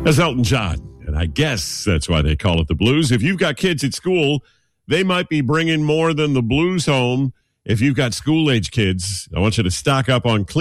That's Elton John, and I guess that's why they call it the blues. If you've got kids at school, they might be bringing more than the blues home. If you've got school-age kids, I want you to stock up on clean